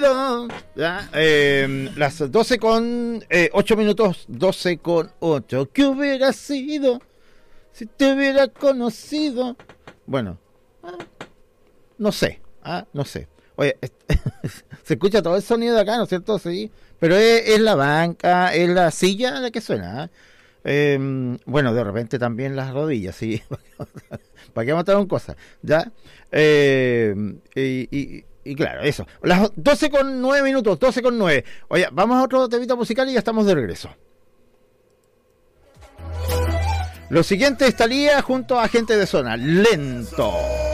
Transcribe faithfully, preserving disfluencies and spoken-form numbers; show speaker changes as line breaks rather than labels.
¿Ya? Eh, las doce con ocho minutos, doce con ocho. ¿Qué hubiera sido si te hubiera conocido? Bueno, ah, no sé, ah, no sé. Oye, se escucha todo el sonido de acá, ¿no es cierto? Sí, pero es, es la banca, es la silla la que suena. ¿eh? Eh, bueno, de repente también las rodillas, sí. ¿Para qué matar con cosas? ¿Ya? Eh, y, y, y claro, eso. Las doce con nueve minutos, doce con nueve. Oye, vamos a otro temita musical y ya estamos de regreso. Lo siguiente estaría junto a Gente de Zona, Lento.